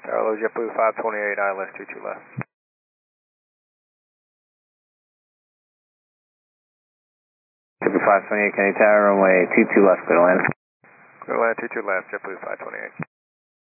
Hello, JetBlue 528, ILS 22 left. JetBlue 528, Kennedy Tower, runway 22 left, clear to land. Clear to land 22 left, JetBlue 528.